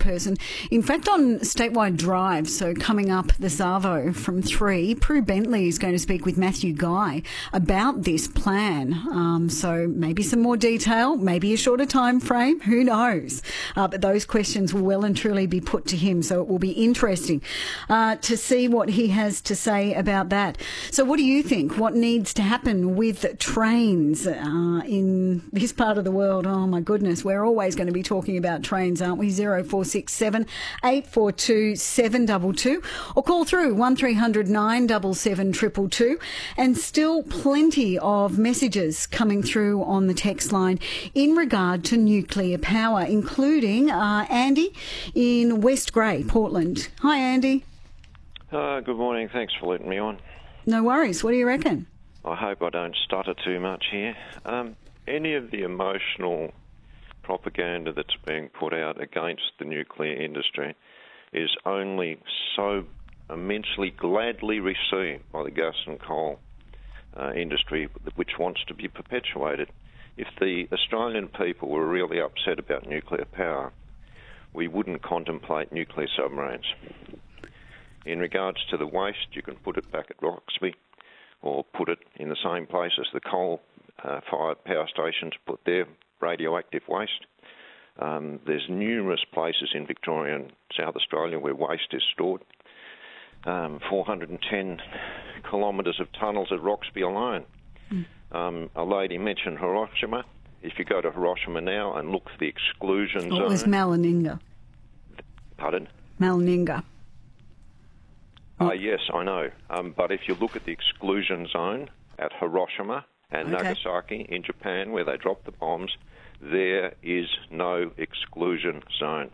spokesperson. In fact, on Statewide Drive, so coming up this Arvo from 3, Prue Bentley is going to speak with Matthew Guy about this plan. So maybe some more detail, maybe a shorter time frame, who knows? But those questions will well and truly be put to him, so it will be interesting to see what he has to say about that. So what do you think? What needs to happen with trains in this part of the world? Oh, my goodness, we're always going to be talking about trains, aren't we? 0467 842 722 or call through 1300 977 222. And still plenty of messages coming through on the text line in regard to nuclear power, including Andy in West Grey, Portland. Hi, Andy. Good morning. Thanks for letting me on. No worries. What do you reckon? I hope I don't stutter too much here. Any of the emotional propaganda that's being put out against the nuclear industry is only so immensely gladly received by the gas and coal industry, which wants to be perpetuated. If the Australian people were really upset about nuclear power, we wouldn't contemplate nuclear submarines. In regards to the waste, you can put it back at Roxby or put it in the same place as the coal-fired power stations put their radioactive waste. There's numerous places in Victoria and South Australia where waste is stored. 410 kilometres of tunnels at Roxby alone. A lady mentioned Hiroshima. If you go to Hiroshima now and look for the exclusion zone... It was Malininga. Pardon? Malininga. Yes, I know. But if you look at the exclusion zone at Hiroshima and Nagasaki in Japan, where they dropped the bombs, there is no exclusion zone.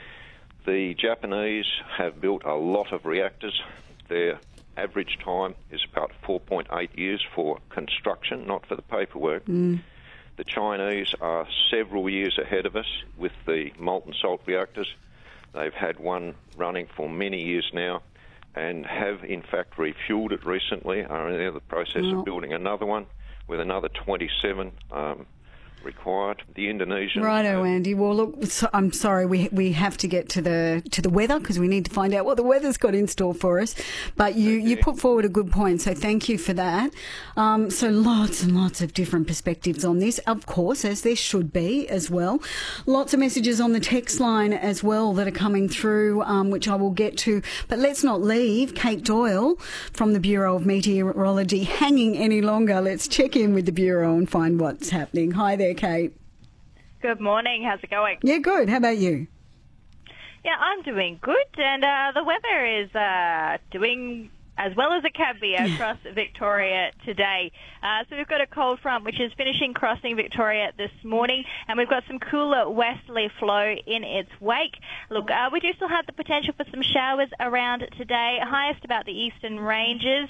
The Japanese have built a lot of reactors. Their average time is about 4.8 years for construction, not for the paperwork. The Chinese are several years ahead of us with the molten salt reactors. They've had one running for many years now and have, in fact, refueled it recently, are in the process of building another one with another 27 required. The Indonesians... Righto, Andy. Well, look, I'm sorry, we have to get to the weather because we need to find out what the weather's got in store for us. But you put forward a good point, so thank you for that. So lots and lots of different perspectives on this, of course, as there should be as well. Lots of messages on the text line as well that are coming through, which I will get to. But let's not leave Kate Doyle from the Bureau of Meteorology hanging any longer. Let's check in with the Bureau and find what's happening. Hi there, Kate. Good morning. How's it going? Yeah, good. How about you? Yeah, I'm doing good, and the weather is doing as well as it can be across Victoria today. So we've got a cold front which is finishing crossing Victoria this morning, and we've got some cooler westerly flow in its wake. Look, we do still have the potential for some showers around today, highest about the eastern ranges.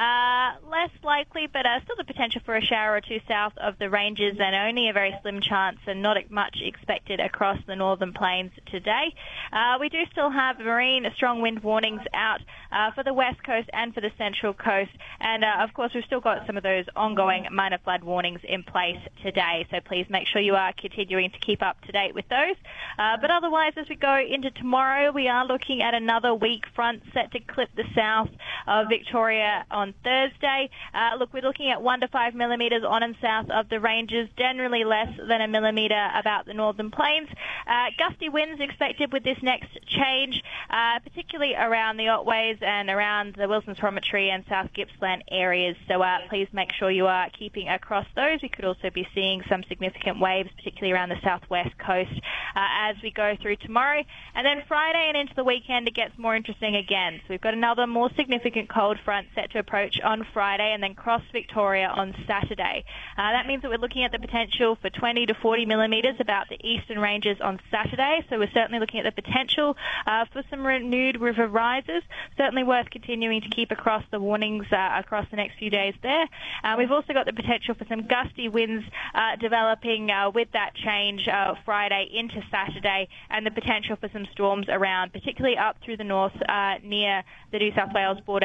Less likely, but still the potential for a shower or two south of the ranges, and only a very slim chance and not much expected across the northern plains today. We do still have marine strong wind warnings out for the west coast and for the central coast, and of course we've still got some of those ongoing minor flood warnings in place today, so please make sure you are continuing to keep up to date with those. But otherwise, as we go into tomorrow, we are looking at another weak front set to clip the south of Victoria on Thursday. Look, we're looking at 1 to 5 millimetres on and south of the ranges, generally less than a millimetre about the northern plains. Gusty winds expected with this next change, particularly around the Otways and around the Wilson's Promontory and South Gippsland areas. So please make sure you are keeping across those. We could also be seeing some significant waves, particularly around the southwest coast as we go through tomorrow. And then Friday and into the weekend, it gets more interesting again. So we've got another more significant cold front set to approach on Friday and then cross Victoria on Saturday. That means that we're looking at the potential for 20 to 40 millimetres about the eastern ranges on Saturday. So we're certainly looking at the potential for some renewed river rises. Certainly worth continuing to keep across the warnings across the next few days there. We've also got the potential for some gusty winds developing with that change Friday into Saturday, and the potential for some storms around, particularly up through the north near the New South Wales border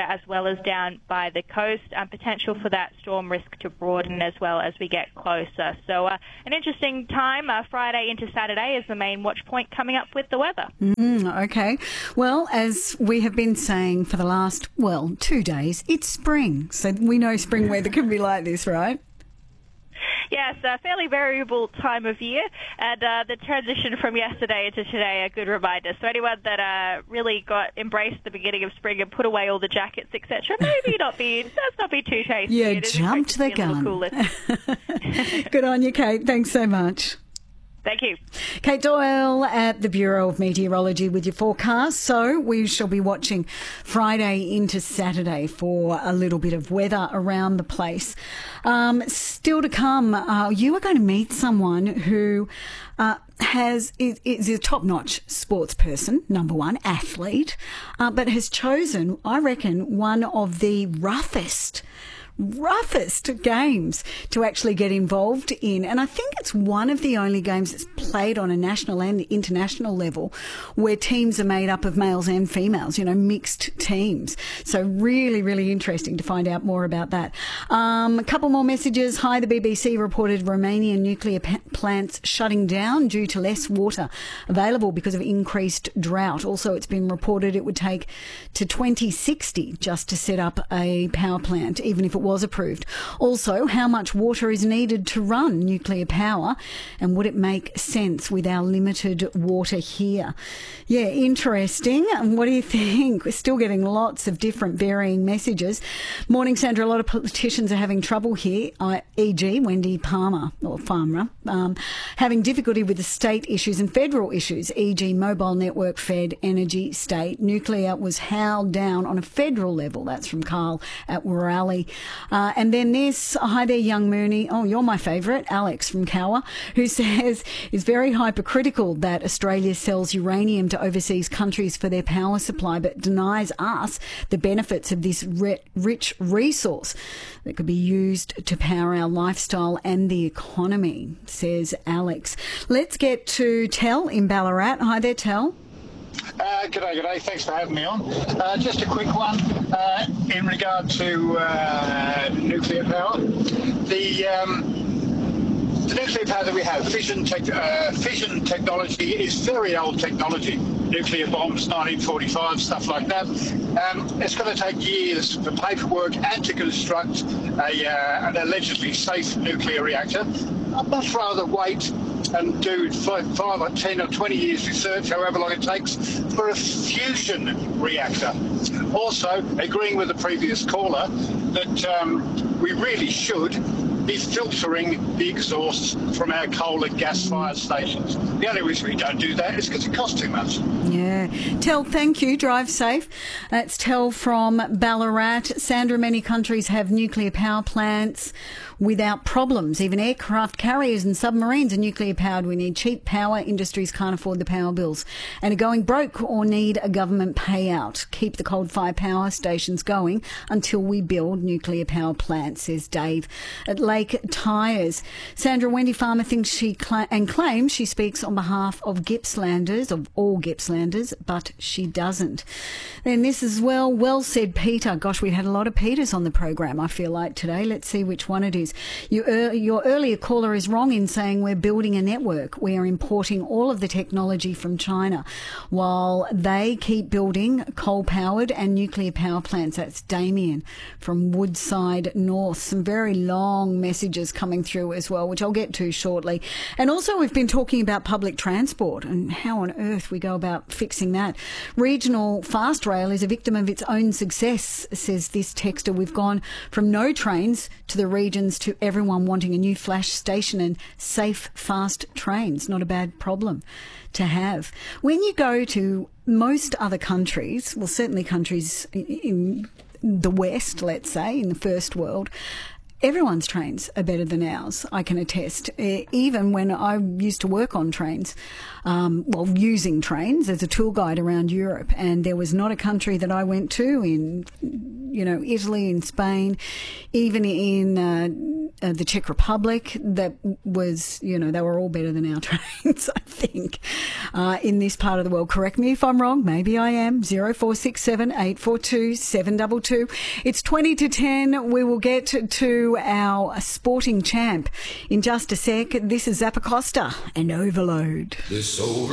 as well as down by the coast. Potential for that storm risk to broaden as well as we get closer. So an interesting time, Friday into Saturday is the main watch point coming up with the weather. Okay. Well, as we have been saying for the last, 2 days, it's spring. So we know spring weather can be like this, right? Yes, a fairly variable time of year, and the transition from yesterday into today, a good reminder. So anyone that really embraced the beginning of spring and put away all the jackets, etc., let's not be too tasty. Yeah, jumped the gun. Good on you, Kate. Thanks so much. Thank you. Kate Doyle at the Bureau of Meteorology with your forecast. So we shall be watching Friday into Saturday for a little bit of weather around the place. Still to come, you are going to meet someone who is a top-notch sports person, number one, athlete, but has chosen, I reckon, one of the roughest games to actually get involved in. And I think it's one of the only games that's played on a national and international level where teams are made up of males and females, mixed teams. So really, really interesting to find out more about that. A couple more messages. Hi, the BBC reported Romanian nuclear plants shutting down due to less water available because of increased drought. Also, it's been reported it would take to 2060 just to set up a power plant, even if it was approved. Also, how much water is needed to run nuclear power, and would it make sense with our limited water here? Yeah, interesting. And what do you think? We're still getting lots of different varying messages. Morning, Sandra. A lot of politicians are having trouble here, e.g. Wendy Palmer, or Farmer, having difficulty with the state issues and federal issues, e.g. mobile network, Fed, energy, state. Nuclear was howled down on a federal level. That's from Carl at Wirralli. And then this, hi there, young Mooney. Oh, you're my favourite, Alex from Cowa, who says is very hypercritical that Australia sells uranium to overseas countries for their power supply, but denies us the benefits of this rich resource that could be used to power our lifestyle and the economy, says Alex. Let's get to Tel in Ballarat. Hi there, Tel. G'day. Thanks for having me on. Just a quick one in regard to nuclear power. The nuclear power that we have, fission technology, is very old technology. Nuclear bombs, 1945, stuff like that. It's going to take years for paperwork and to construct an allegedly safe nuclear reactor. I'd much rather wait and do 5 or 10 or 20 years research, however long it takes, for a fusion reactor. Also, agreeing with the previous caller that we really should be filtering the exhausts from our coal and gas-fired stations. The only reason we don't do that is because it costs too much. Yeah. Tel, thank you. Drive safe. That's Tel from Ballarat. Sandra, many countries have nuclear power plants without problems. Even aircraft carriers and submarines are nuclear powered. We need cheap power. Industries can't afford the power bills and are going broke or need a government payout. Keep the coal-fired power stations going until we build nuclear power plants, says Dave at Lake Tyres. Sandra, Wendy Farmer thinks claims she speaks on behalf of Gippslanders, of all Gippslanders, but she doesn't. Then this as well said Peter. Gosh, we had a lot of Peters on the program, I feel like, today. Let's see which one it is. Your earlier caller is wrong in saying we're building a network. We are importing all of the technology from China while they keep building coal-powered and nuclear power plants. That's Damien from Woodside North. Some very long messages coming through as well, which I'll get to shortly. And also we've been talking about public transport and how on earth we go about fixing that. Regional fast rail is a victim of its own success, says this texter. We've gone from no trains to the regions to everyone wanting a new flash station and safe, fast trains. Not a bad problem to have. When you go to most other countries, well, certainly countries in the West, let's say, in the first world, everyone's trains are better than ours, I can attest. Even when I used to work on trains, using trains as a tour guide around Europe, and there was not a country that I went to in, Italy, in Spain, even in the Czech Republic that was, they were all better than our trains, I think, in this part of the world. Correct me if I'm wrong. Maybe I am. 0467 842 722. It's 20 to 10. We will get to our sporting champ in just a sec. This is Zappacosta and Overload.